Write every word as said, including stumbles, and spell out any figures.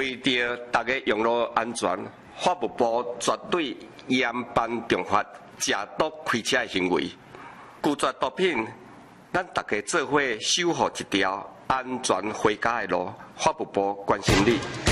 为着大家用路安全，法务部绝对严办重罚假毒开车的行为。拒绝毒品，咱大家做伙守护一条安全回家的路。法务部关心你。